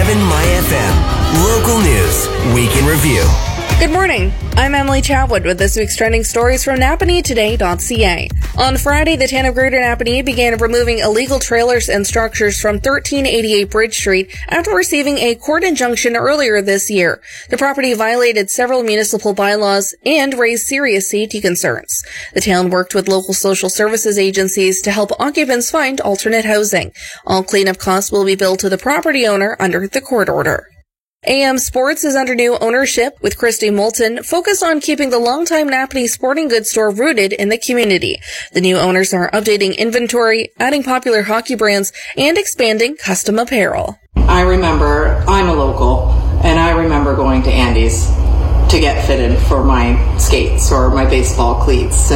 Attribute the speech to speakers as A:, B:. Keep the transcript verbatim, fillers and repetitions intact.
A: seven My F M. Local news, week in review.
B: Good morning. I'm Emily Chatwood with this week's trending stories from Napanee Today dot C A. On Friday, the town of Greater Napanee began removing illegal trailers and structures from thirteen eighty-eight Bridge Street after receiving a court injunction earlier this year. The property violated several municipal bylaws and raised serious safety concerns. The town worked with local social services agencies to help occupants find alternate housing. All cleanup costs will be billed to the property owner under the court order. A M Sports is under new ownership, with Christy Moulton focused on keeping the longtime Napanee sporting goods store rooted in the community. The new owners are updating inventory, adding popular hockey brands, and expanding custom apparel.
C: I remember, I'm a local, and I remember going to Andy's to get fitted for my skates or my baseball cleats.